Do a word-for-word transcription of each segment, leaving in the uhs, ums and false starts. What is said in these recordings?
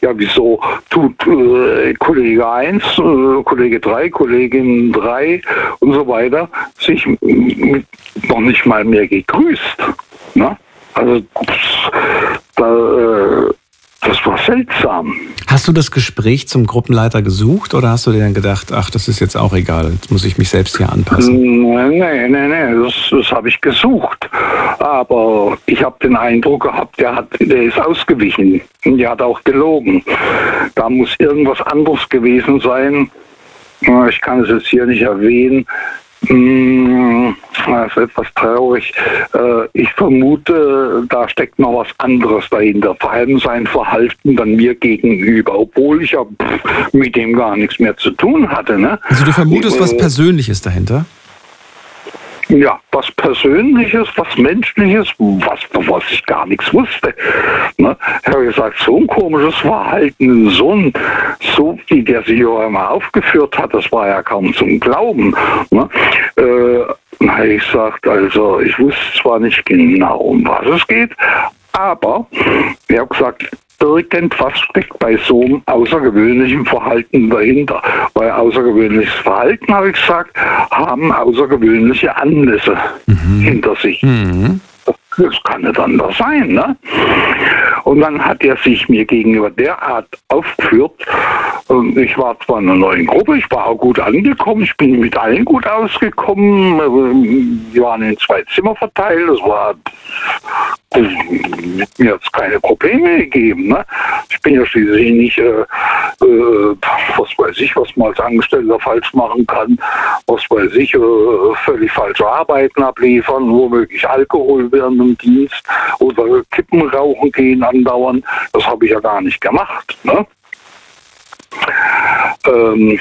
ja wieso tut äh, Kollege eins, äh, Kollege drei, Kollegin drei und so weiter sich m- noch nicht mal mehr gegrüßt. Ne? Also da, äh, das war seltsam. Hast du das Gespräch zum Gruppenleiter gesucht oder hast du dir dann gedacht, ach, das ist jetzt auch egal, jetzt muss ich mich selbst hier anpassen? Nee, nee, nee, das, das habe ich gesucht. Aber ich habe den Eindruck gehabt, der, hat, der ist ausgewichen. Und der hat auch gelogen. Da muss irgendwas anderes gewesen sein. Ich kann es jetzt hier nicht erwähnen. Das ist etwas traurig. Ich vermute, da steckt noch was anderes dahinter. Vor allem sein Verhalten dann mir gegenüber, obwohl ich ja mit dem gar nichts mehr zu tun hatte. Ne? Also du vermutest was Persönliches dahinter? Ja, was Persönliches, was Menschliches, was, was ich gar nichts wusste. Ne? Ich habe gesagt, so ein komisches Verhalten, so, ein, so wie der sich auch immer aufgeführt hat, das war ja kaum zum Glauben. Ne? Äh, dann habe ich gesagt, also ich wusste zwar nicht genau, um was es geht, aber ich habe gesagt, irgendwas steckt bei so einem außergewöhnlichen Verhalten dahinter. Weil außergewöhnliches Verhalten, habe ich gesagt, haben außergewöhnliche Anlässe mhm. hinter sich. Mhm. Das kann nicht anders sein, ne? Und dann hat er sich mir gegenüber derart aufgeführt. Und ich war zwar in einer neuen Gruppe, ich war auch gut angekommen, ich bin mit allen gut ausgekommen. Wir waren in zwei Zimmer verteilt, es war mit mir jetzt keine Probleme gegeben. Ne? Ich bin ja schließlich nicht, äh, äh, was weiß ich, was man als Angestellter falsch machen kann, was weiß ich, äh, völlig falsche Arbeiten abliefern, womöglich Alkohol während dem Dienst oder Kippen rauchen gehen andauern. Das habe ich ja gar nicht gemacht. Ne? Ähm,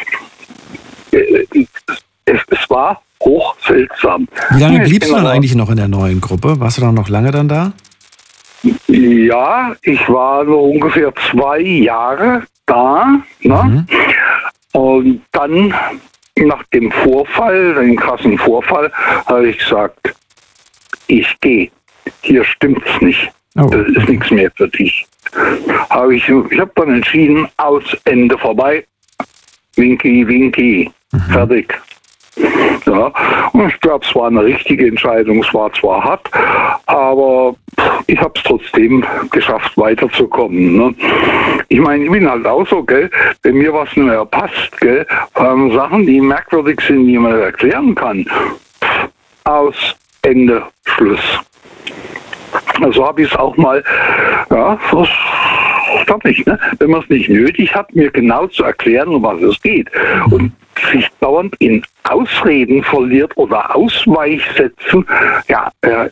es, es war hoch seltsam. Wie lange bliebst du dann eigentlich noch in der neuen Gruppe? Warst du dann noch lange dann da? Ja, ich war nur ungefähr zwei Jahre da. Ne? Mhm. Und dann, nach dem Vorfall, dem krassen Vorfall, habe ich gesagt, ich gehe. Hier stimmt's nicht. Oh. Das ist nichts mehr für dich. Habe ich ich habe dann entschieden, aus, Ende vorbei. Winky, winky. Mhm. Fertig. Ja, und ich glaube, es war eine richtige Entscheidung. Es war zwar hart, aber ich habe es trotzdem geschafft, weiterzukommen. Ne? Ich meine, ich bin halt auch so, gell, wenn mir was nicht mehr passt, gell, ähm, Sachen, die merkwürdig sind, die man nicht erklären kann. Aus, Ende, Schluss. Also habe ich es auch mal, ja, so fertig, ne? Wenn man es nicht nötig hat, mir genau zu erklären, um was es geht. Und sich dauernd in Ausreden verliert oder Ausweichsätzen, ja, äh,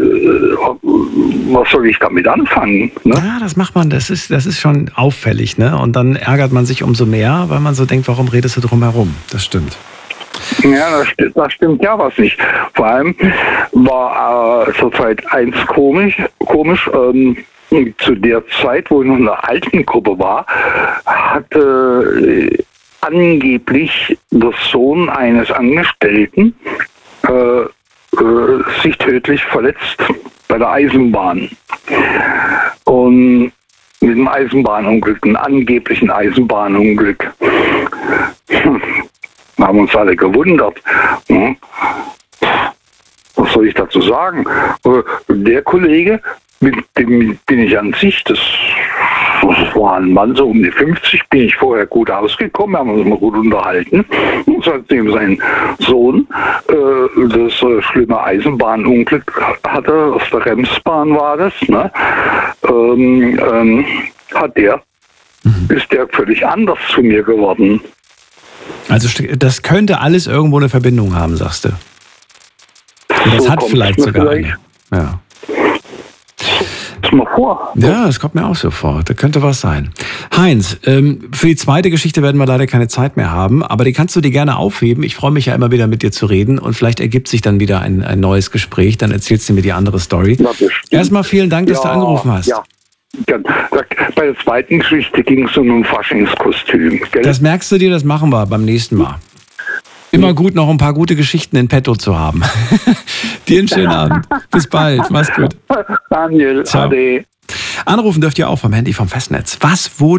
was soll ich damit anfangen? Ne? Ja, das macht man, das ist, das ist schon auffällig, ne? Und dann ärgert man sich umso mehr, weil man so denkt, warum redest du drum herum? Das stimmt. Ja, das stimmt, das stimmt ja was nicht. Vor allem war äh, zur Zeit eins komisch, komisch ähm, zu der Zeit, wo ich noch in der alten Gruppe war, hatte äh, angeblich der Sohn eines Angestellten äh, äh, sich tödlich verletzt bei der Eisenbahn. Und mit einem Eisenbahnunglück, einem angeblichen Eisenbahnunglück. Wir haben uns alle gewundert. Hm. Was soll ich dazu sagen? Der Kollege, mit dem bin ich an sich, das, das war ein Mann so um die fünfzig, bin ich vorher gut ausgekommen, haben uns mal gut unterhalten. Und seitdem sein Sohn äh, das äh, schlimme Eisenbahnunglück hatte, auf der Remsbahn war das, ne? ähm, ähm, hat der, mhm. ist der völlig anders zu mir geworden. Also das könnte alles irgendwo eine Verbindung haben, sagst du. Und das so hat vielleicht sogar vielleicht. eine. Ja. Das mal vor. Ja, das kommt mir auch so vor. Da könnte was sein. Heinz, ähm, für die zweite Geschichte werden wir leider keine Zeit mehr haben, aber die kannst du dir gerne aufheben. Ich freue mich ja immer wieder mit dir zu reden und vielleicht ergibt sich dann wieder ein, ein neues Gespräch. Dann erzählst du mir die andere Story. Erstmal vielen Dank, dass ja, du angerufen hast. Ja. Bei der zweiten Geschichte ging es um ein Faschingskostüm. Gell? Das merkst du dir, das machen wir beim nächsten Mal. Immer gut, noch ein paar gute Geschichten in petto zu haben. Dir einen schönen Abend. Bis bald. Mach's gut. Daniel, Ciao. Ade. Anrufen dürft ihr auch vom Handy vom Festnetz. Was, wo